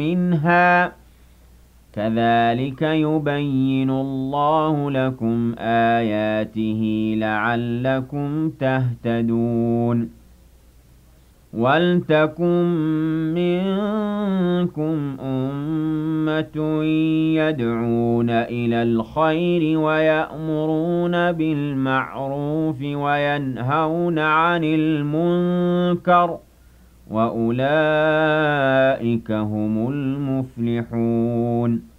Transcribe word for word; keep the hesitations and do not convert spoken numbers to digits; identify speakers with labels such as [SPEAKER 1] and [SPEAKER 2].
[SPEAKER 1] مِنْهَا كَذَلِكَ يُبَيِّنُ اللَّهُ لَكُمْ آيَاتِهِ لَعَلَّكُمْ تَهْتَدُونَ وَلْتَكُن مِّنكُمْ أُمَّةٌ يَدْعُونَ إِلَى الْخَيْرِ وَيَأْمُرُونَ بِالْمَعْرُوفِ وَيَنْهَوْنَ عَنِ الْمُنكَرِ ۚ وَأُولَٰئِكَ هُمُ الْمُفْلِحُونَ